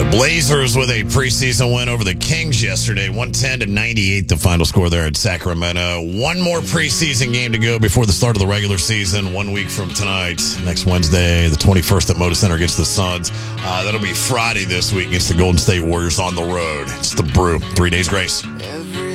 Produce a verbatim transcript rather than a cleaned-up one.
Blazers with a preseason win over the Kings yesterday, one ten to ninety-eight, the final score there at Sacramento. One more preseason game to go before the start of the regular season, one week from tonight. Next Wednesday, the twenty-first at Moda Center against the Suns. Uh, that'll be Friday this week against the Golden State Warriors on the road. It's the Brew. Three days grace.